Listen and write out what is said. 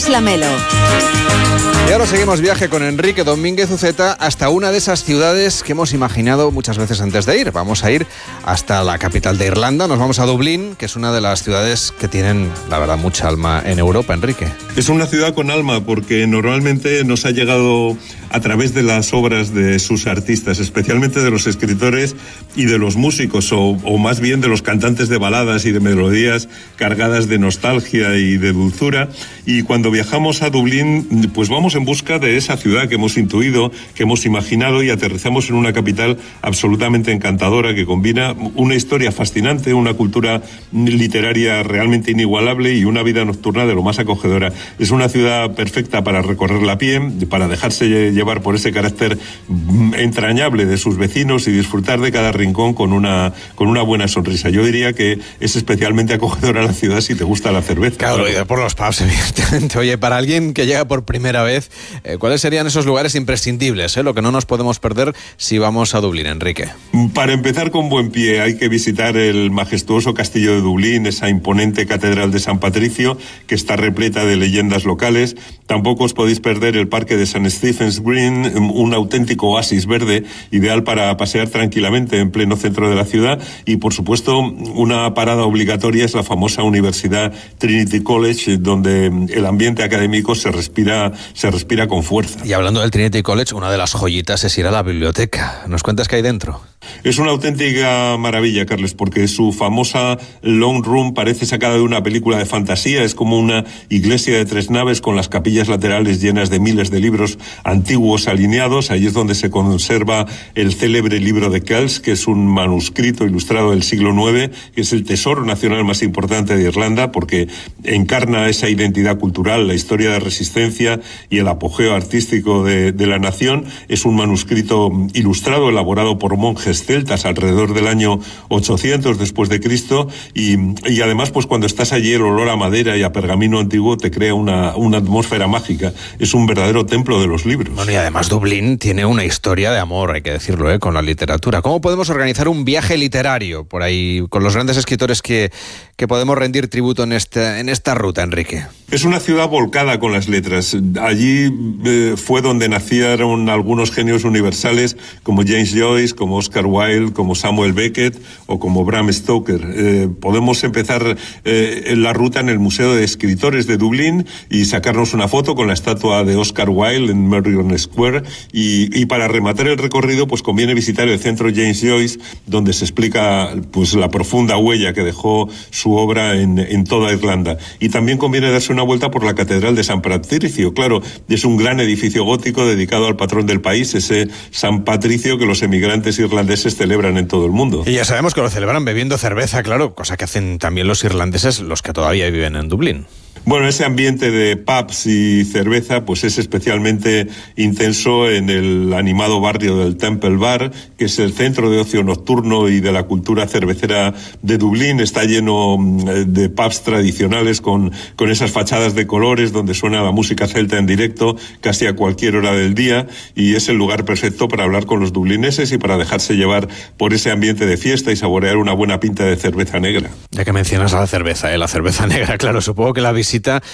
Lamelo. Y ahora seguimos viaje con Enrique Domínguez Uceta hasta una de esas ciudades que hemos imaginado muchas veces antes de ir. Vamos a ir hasta la capital de Irlanda, nos vamos a Dublín, que es una de las ciudades que tienen, la verdad, mucha alma en Europa, Enrique. Es una ciudad con alma porque normalmente nos ha llegado a través de las obras de sus artistas, especialmente de los escritores y de los músicos, o más bien de los cantantes de baladas y de melodías cargadas de nostalgia y de dulzura. Y cuando viajamos a Dublín, pues vamos en busca de esa ciudad que hemos intuido, que hemos imaginado, y aterrizamos en una capital absolutamente encantadora que combina una historia fascinante, una cultura literaria realmente inigualable y una vida nocturna de lo más acogedora. Es una ciudad perfecta para recorrerla a pie, para dejarse llevar por ese carácter entrañable de sus vecinos y disfrutar de cada rincón con una buena sonrisa. Yo diría que es especialmente acogedora la ciudad si te gusta la cerveza. Claro, y por los pubs, evidentemente. Oye, para alguien que llega por primera vez, ¿cuáles serían esos lugares imprescindibles? Lo que no nos podemos perder si vamos a Dublín, Enrique. Para empezar con buen pie, hay que visitar el majestuoso castillo de Dublín, esa imponente catedral de San Patricio, que está repleta de leyendas locales. Tampoco os podéis perder el parque de St. Stephen's Green, un auténtico oasis verde, ideal para pasear tranquilamente en pleno centro de la ciudad. Y, por supuesto, una parada obligatoria es la famosa Universidad Trinity College, donde el ambiente académico se respira con fuerza. Y hablando del Trinity College, una de las joyitas es ir a la biblioteca. ¿Nos cuentas qué hay dentro? Es una auténtica maravilla, Carles, porque su famosa Long Room parece sacada de una película de fantasía. Es como una iglesia de 3 naves con las capillas laterales llenas de miles de libros antiguos alineados. Ahí es donde se conserva el célebre libro de Kells, que es un manuscrito ilustrado del siglo IX, que es el tesoro nacional más importante de Irlanda, porque encarna esa identidad cultural, la historia de resistencia y el apogeo artístico de la nación. Es un manuscrito ilustrado elaborado por monjes celtas alrededor del año 800 después de Cristo, y además, pues cuando estás allí, el olor a madera y a pergamino antiguo te crea una atmósfera mágica. Es un verdadero templo de los libros. Bueno, y además Dublín tiene una historia de amor, hay que decirlo, con la literatura. ¿Cómo podemos organizar un viaje literario por ahí con los grandes escritores que podemos rendir tributo en esta ruta, Enrique? Es una ciudad volcada con las letras. Allí fue donde nacieron algunos genios universales como James Joyce, como Oscar Wilde, como Samuel Beckett o como Bram Stoker. Podemos empezar la ruta en el Museo de Escritores de Dublín y sacarnos una foto con la estatua de Oscar Wilde en Merrion Square, y para rematar el recorrido pues conviene visitar el centro James Joyce, donde se explica pues la profunda huella que dejó su obra en toda Irlanda. Y también conviene darse una vuelta por la Catedral de San Patricio. Claro, es un gran edificio gótico dedicado al patrón del país, ese San Patricio que los emigrantes irlandeses celebran en todo el mundo. Y ya sabemos que lo celebran bebiendo cerveza, claro, cosa que hacen también los irlandeses, los que todavía viven en Dublín. Bueno, ese ambiente de pubs y cerveza pues es especialmente intenso en el animado barrio del Temple Bar, que es el centro de ocio nocturno y de la cultura cervecera de Dublín. Está lleno de pubs tradicionales con esas fachadas de colores donde suena la música celta en directo casi a cualquier hora del día, y es el lugar perfecto para hablar con los dublineses y para dejarse llevar por ese ambiente de fiesta y saborear una buena pinta de cerveza negra. Ya que mencionas a la cerveza negra, claro, supongo que la visita